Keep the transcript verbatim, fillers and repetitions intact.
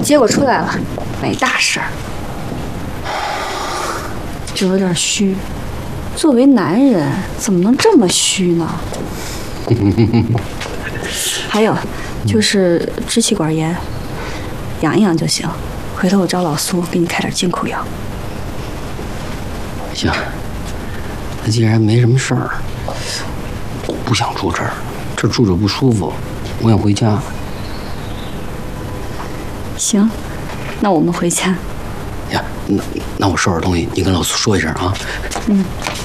结果出来了，没大事儿，就有点虚。作为男人，怎么能这么虚呢？还有，就是支气管炎，养一养就行。回头我找老苏给你开点进口药。 行，那既然没什么事儿，不想住这儿，这住着不舒服，我想回家。 行，那我们回家。 呀，那那我收拾东西，你跟老苏说一声啊。 嗯。